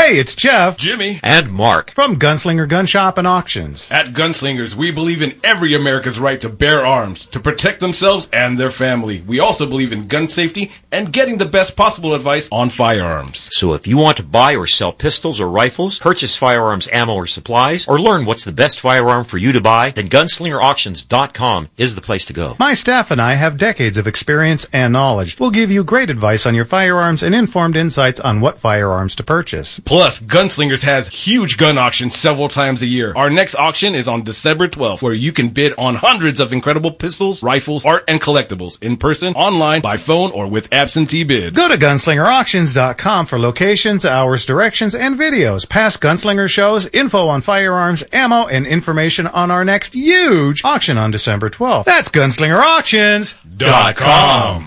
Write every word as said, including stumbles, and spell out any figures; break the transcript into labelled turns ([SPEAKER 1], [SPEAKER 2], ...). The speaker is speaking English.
[SPEAKER 1] Hey, it's Jeff,
[SPEAKER 2] Jimmy,
[SPEAKER 3] and Mark
[SPEAKER 1] from Gunslinger Gun Shop and Auctions.
[SPEAKER 2] At Gunslingers, we believe in every American's right to bear arms, to protect themselves and their family. We also believe in gun safety and getting the best possible advice on firearms.
[SPEAKER 3] So if you want to buy or sell pistols or rifles, purchase firearms, ammo, or supplies, or learn what's the best firearm for you to buy, then gunslinger auctions dot com is the place to go.
[SPEAKER 1] My staff and I have decades of experience and knowledge. We'll give you great advice on your firearms and informed insights on what firearms to purchase.
[SPEAKER 2] Plus, Gunslingers has huge gun auctions several times a year. Our next auction is on December twelfth, where you can bid on hundreds of incredible pistols, rifles, art, and collectibles in person, online, by phone, or with absentee bid.
[SPEAKER 1] Go to gunslinger auctions dot com for locations, hours, directions, and videos, past Gunslinger shows, info on firearms, ammo, and information on our next huge auction on December twelfth. That's gunslinger auctions dot com.